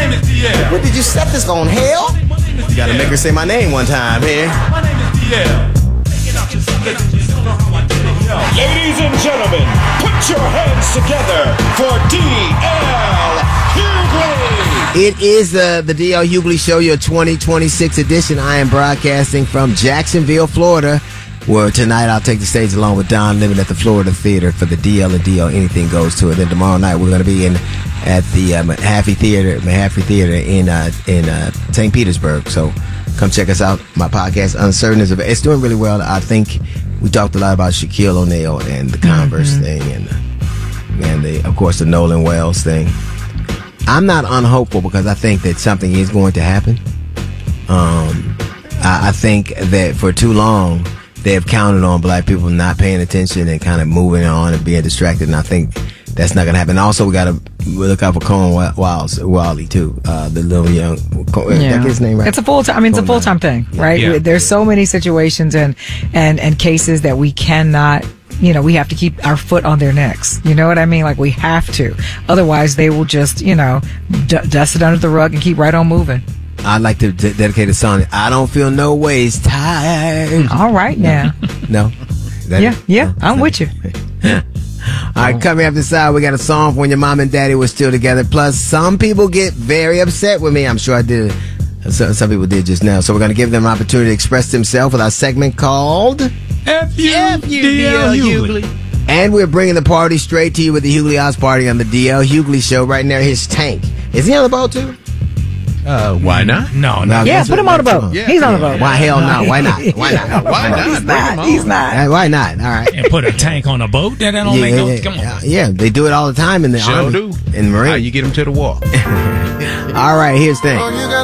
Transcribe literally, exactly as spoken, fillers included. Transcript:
name is D L. What did you set this on, hell? You gotta make her say my name one time here. My name is D L. Ladies and gentlemen, put your hands together for D L Hughley. It is uh, the D L Hughley Show, your twenty twenty-six edition. I am broadcasting from Jacksonville, Florida, where tonight I'll take the stage along with Don Lemon at the Florida Theater for the D L and D L Anything Goes to it. Then tomorrow night we're going to be in at the uh, Mahaffey Theater, Mahaffey Theater in uh, in uh, Saint Petersburg. So come check us out. My podcast, Uncertain, is it's doing really well. I think we talked a lot about Shaquille O'Neal and the Converse mm-hmm. thing, and and the, of course the Nolan Wells thing. I'm not unhopeful because I think that something is going to happen. Um, I, I think that for too long they have counted on black people not paying attention and kind of moving on and being distracted, and I think that's not going to happen. Also, we got to look out for Cohen Wiles, Wiley too. Uh, the little young, yeah. That's his name, right? It's a full time. I mean, it's a full time thing, right? Yeah. There's so many situations and and and cases that we cannot. You know, we have to keep our foot on their necks. You know what I mean? Like, we have to. Otherwise, they will just, you know, d- dust it under the rug and keep right on moving. I'd like to d- dedicate a song. I don't feel no ways tired. All right, now. No? Yeah, it? yeah, I'm with you. All right, coming up this hour, we got a song for when your mom and daddy were still together. Plus, some people get very upset with me. I'm sure I did. Some, some people did just now. So we're going to give them an opportunity to express themselves with our segment called F U D L Hughley. And we're bringing the party straight to you with the Hughley House Party on the D L Hughley Show right now. His Tank. Is he on the boat too? Uh, why not? No, no. Yeah, put him on the boat. Yeah. He's on the boat. Why hell no? Why not? Why not? Why not? He's not. He's not. Uh, why not? All right. And put a tank on a boat? That don't yeah, make no. Yeah, Come on. yeah, yeah, they do it all the time in the Sure Army. do. In the Marine. How you get him to the wall? All right, here's the thing.